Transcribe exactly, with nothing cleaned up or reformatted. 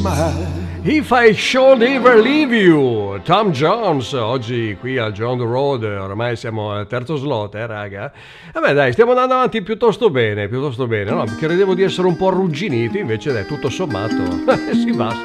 If I Should Ever Leave You, Tom Jones, oggi qui al John the Road, ormai siamo al terzo slot, eh raga? Vabbè dai, stiamo andando avanti piuttosto bene, piuttosto bene, no? Credevo di essere un po' arrugginiti, invece dai, tutto sommato si va.